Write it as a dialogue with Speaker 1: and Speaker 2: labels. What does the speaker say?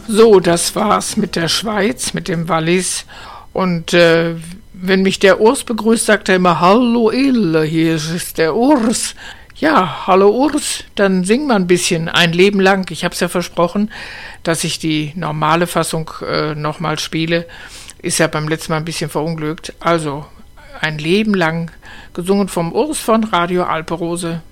Speaker 1: So, das war's mit der Schweiz, mit dem Wallis. Und wenn mich der Urs begrüßt, sagt er immer, hallo Ille, hier ist der Urs. Ja, hallo Urs, dann sing mal ein bisschen, ein Leben lang. Ich habe es ja versprochen, dass ich die normale Fassung nochmal spiele. Ist ja beim letzten Mal ein bisschen verunglückt. Also, ein Leben lang, gesungen vom Urs von Radio Alperose.